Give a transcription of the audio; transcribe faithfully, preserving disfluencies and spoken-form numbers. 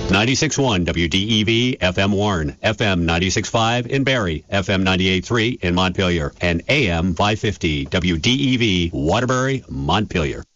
ninety-six point one W D E V F M Warren, F M ninety-six point five in Barrie, F M ninety-eight point three in Montpelier, and A M five fifty W D E V Waterbury, Montpelier.